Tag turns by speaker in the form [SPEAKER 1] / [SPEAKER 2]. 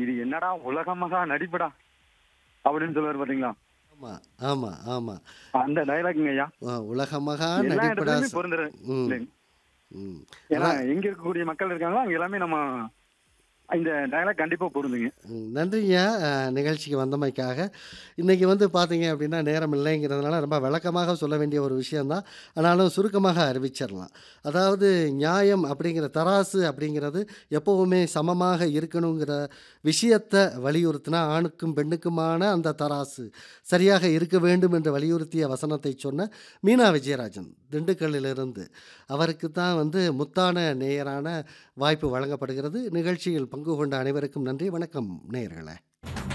[SPEAKER 1] இது என்னடா உலகமகா நடிப்புடா அப்படின்னு சொல்லுவாரு பாத்தீங்களா?
[SPEAKER 2] ஆமா, ஆமா, ஆமா.
[SPEAKER 1] அந்த டயலாக்குங்க ஐயா.
[SPEAKER 2] உலகமகா
[SPEAKER 1] எல்லா
[SPEAKER 2] நடிப்புடா
[SPEAKER 1] இடத்துலயுமே பொருந்துற
[SPEAKER 2] ம்,
[SPEAKER 1] இல்லைங்க.
[SPEAKER 2] ம்.
[SPEAKER 1] ஏன்னா
[SPEAKER 2] அதான்
[SPEAKER 1] எங்க இருக்கக்கூடிய மக்கள் இருக்காங்களோ அங்க எல்லாமே நம்ம இந்த டயலாக் கண்டிப்பா பொருந்துங்க.
[SPEAKER 2] நன்றிங்க. நிகழ்ச்சிக்கு வந்தமைக்காக. இன்னைக்கு வந்து பார்த்தீங்க அப்படின்னா, நேரம் இல்லைங்கிறதுனால ரொம்ப விளக்கமாக சொல்ல வேண்டிய ஒரு விஷயம் தான். ஆனாலும் சுருக்கமாக அறிவிச்சிரலாம். அதாவது நியாயம் அப்படிங்கிற தராசு அப்படிங்கிறது எப்பவுமே சமமாக இருக்கணுங்கிற விஷயத்த வலியுறுத்தினா, ஆணுக்கும் பெண்ணுக்குமான அந்த தராசு சரியாக இருக்க வேண்டும் என்று வலியுறுத்திய வசனத்தை சொன்ன மீனா விஜயராஜன், திண்டுக்கல்லிலிருந்து. அவருக்கு தான் வந்து முத்தான நேயரான வாய்ப்பு வழங்கப்படுகிறது. நிகழ்ச்சியில் பங்கு கொண்ட அனைவருக்கும் நன்றி. வணக்கம் நேயர்களே.